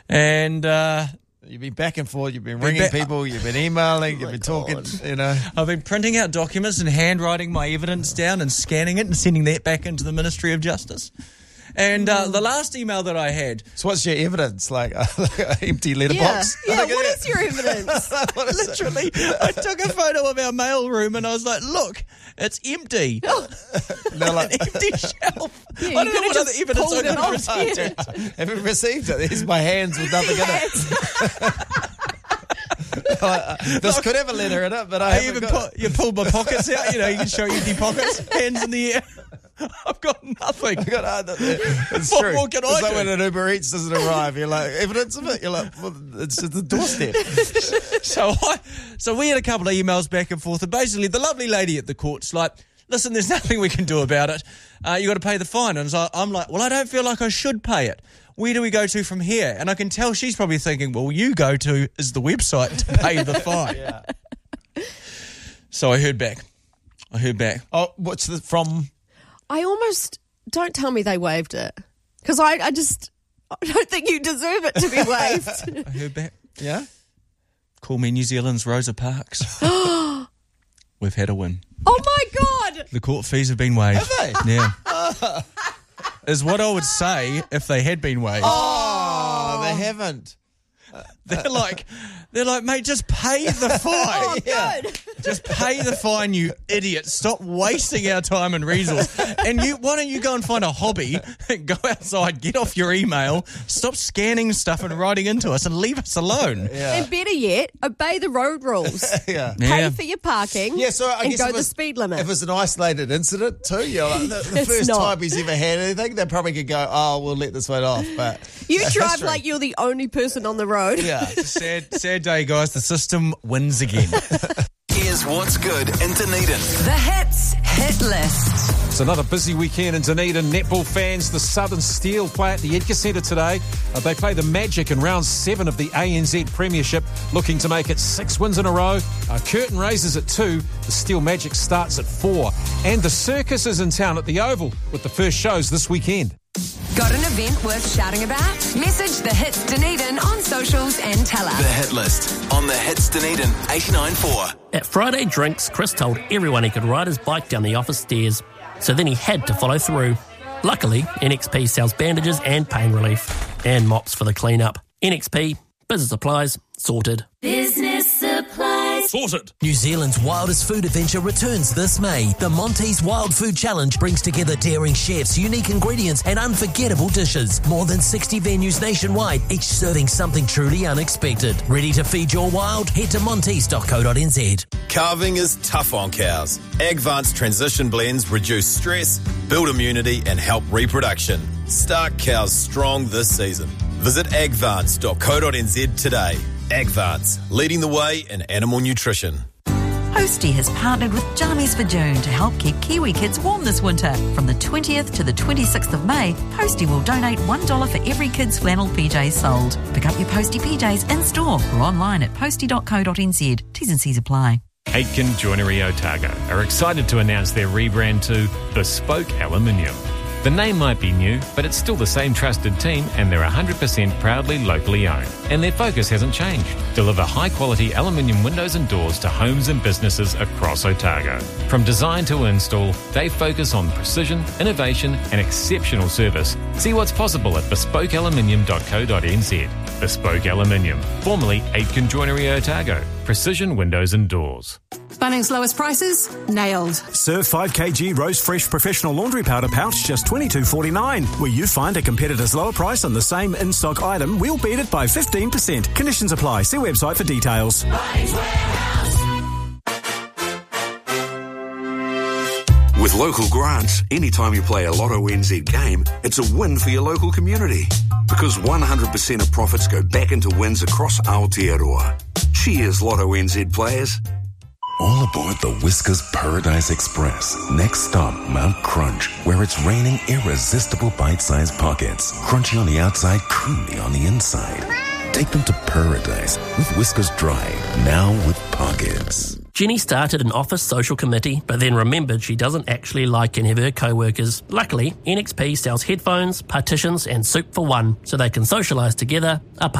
And you've been back and forth, you've been ringing people, you've been emailing, you've been talking, I've been printing out documents and handwriting my evidence down and scanning it and sending that back into the Ministry of Justice. And the last email that I had... So what's your evidence? Like an empty letterbox? Yeah, what is your evidence? Literally, I took a photo of our mail room and I was like, look, it's empty. An empty shelf. Yeah, I don't know what other evidence I could have received. Have you received it? Here's my hands with nothing in it. This could have a letter in it, but I haven't got it. You pulled my pockets out, you can show empty pockets, hands in the air. I've got nothing. It's What true. more can I it's like do? when an Uber Eats doesn't arrive, you're like, evidence of it? You're like, well, it's at the doorstep. So we had a couple of emails back and forth, and basically the lovely lady at the court's like, listen, there's nothing we can do about it. You got to pay the fine. And so I'm like, well, I don't feel like I should pay it. Where do we go to from here? And I can tell she's probably thinking, well, you go to is the website to pay the fine. Yeah. So I heard back. Oh, what's the from? I almost don't tell me they waived it because I don't think you deserve it to be waived. I heard back. Yeah? Call me New Zealand's Rosa Parks. We've had a win. Oh my God! The court fees have been waived. Have they? Yeah. Is what I would say if they had been waived. Oh, they haven't. They're like, mate, just pay the fine. Oh, Yeah. good. Just pay the fine, you idiot. Stop wasting our time and resources. And why don't you go and find a hobby, go outside, get off your email, stop scanning stuff and writing into us and leave us alone. Yeah. And better yet, obey the road rules. Yeah. Pay for your parking. Yeah, so I and guess go if the it's- speed limit. If it's an isolated incident too, you're like, the It's first not. time he's ever had anything, they probably could go, oh, we'll let this one off. But You drive history. like you're the only person on the road. Yeah. Sad day, guys. The system wins again. Here's what's good in Dunedin. The Hits Hit List. It's another busy weekend in Dunedin. Netball fans, the Southern Steel play at the Edgar Centre today. They play the Magic in round 7 of the ANZ Premiership, looking to make it 6 wins in a row. Curtain raises at 2. The Steel Magic starts at 4. And the Circus is in town at the Oval with the first shows this weekend. Got an event worth shouting about? Message the Hits Dunedin on socials and tell The us. Hit List on the Hits Dunedin 89.4. At Friday Drinks, Chris told everyone he could ride his bike down the office stairs, so then he had to follow through. Luckily, NXP sells bandages and pain relief, and mops for the clean-up. NXP, business supplies, sorted. Business supplies. Sorted! New Zealand's wildest food adventure returns this May. The Monty's Wild Food Challenge brings together daring chefs, unique ingredients and unforgettable dishes. More than 60 venues nationwide, each serving something truly unexpected. Ready to feed your wild? Head to montes.co.nz. Calving is tough on cows. Agvance transition blends reduce stress, build immunity and help reproduction. Start cows strong this season. Visit agvance.co.nz today. Agvance, leading the way in animal nutrition. Posty has partnered with Jammies for June to help keep Kiwi kids warm this winter. From the 20th to the 26th of May, Posty will donate $1 for every kid's flannel PJs sold. Pick up your Posty PJs in-store or online at posty.co.nz. T's and C's apply. Aitken Joinery Otago are excited to announce their rebrand to Bespoke Aluminium. The name might be new, but it's still the same trusted team and they're 100% proudly locally owned. And their focus hasn't changed. Deliver high-quality aluminium windows and doors to homes and businesses across Otago. From design to install, they focus on precision, innovation and exceptional service. See what's possible at bespokealuminium.co.nz. Bespoke Aluminium, formerly Aitken Joinery Otago. Precision windows and doors. Bunnings lowest prices? Nailed. Serve 5 kg Rose Fresh Professional Laundry Powder pouch, just $22.49. Where you find a competitor's lower price on the same in-stock item, we'll beat it by 15%. Conditions apply. See website for details. With local grants, anytime you play a Lotto NZ game, it's a win for your local community. Because 100% of profits go back into wins across Aotearoa. Cheers, Lotto NZ players. All aboard the Whiskers Paradise Express. Next stop, Mount Crunch, where it's raining irresistible bite-sized pockets. Crunchy on the outside, creamy on the inside. Take them to paradise with Whiskers Dry, now with pockets. Jenny started an office social committee, but then remembered she doesn't actually like any of her co-workers. Luckily, NXP sells headphones, partitions and soup for one, so they can socialise together apart.